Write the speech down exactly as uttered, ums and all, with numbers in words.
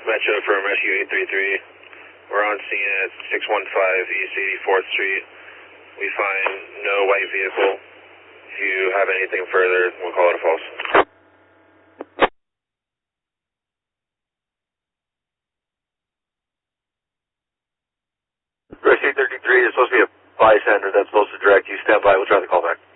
Metro from Rescue eight three three. We're on scene at six one five East eighty-fourth Street. We find no white vehicle. If you have anything further, we'll call it a false. Rescue eight three three is supposed to be a bystander that's supposed to direct you. Stand by, we'll try the call back.